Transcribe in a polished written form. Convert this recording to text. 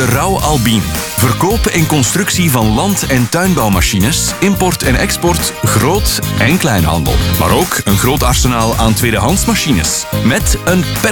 Rauw Albien. Verkoop en constructie van land- en tuinbouwmachines, import en export, groot- en kleinhandel. Maar ook een groot arsenaal aan tweedehands machines. Met een perfect